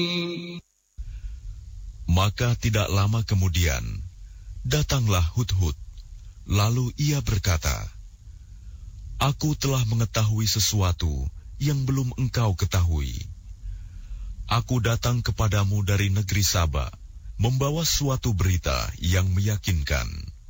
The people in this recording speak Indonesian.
Maka tidak lama kemudian, datanglah Hudhud. Lalu ia berkata, Aku telah mengetahui sesuatu yang belum engkau ketahui. Aku datang kepadamu dari negeri Saba, membawa suatu berita yang meyakinkan.